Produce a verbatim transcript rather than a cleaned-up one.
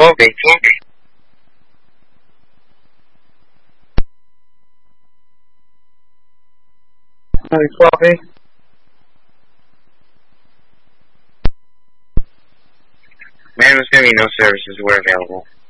twelve eighteen. twelve eight. Man, there's going to be no services were available.